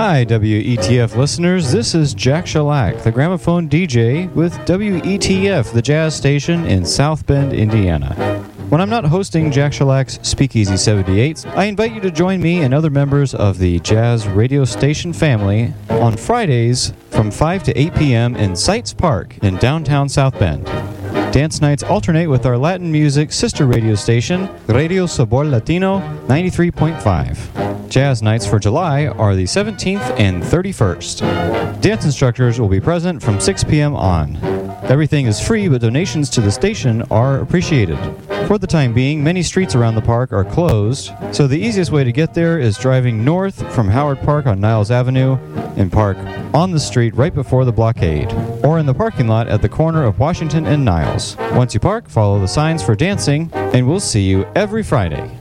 Hi, WETF listeners. This is Jack Shellac, the gramophone DJ with WETF, the jazz station in South Bend, Indiana. When I'm not hosting Jack Shellac's Speakeasy 78s, I invite you to join me and other members of the jazz radio station family on Fridays from 5 to 8 p.m. in Sites Park in downtown South Bend. Dance nights alternate with our Latin music sister radio station, Radio Sabor Latino 93.5. Jazz nights for July are the 17th and 31st. Dance instructors will be present from 6 p.m. on. Everything is free, but donations to the station are appreciated. For the time being, many streets around the park are closed, so the easiest way to get there is driving north from Howard Park on Niles Avenue and park on the street right before the blockade, or in the parking lot at the corner of Washington and Niles. Once you park, follow the signs for dancing, and we'll see you every Friday.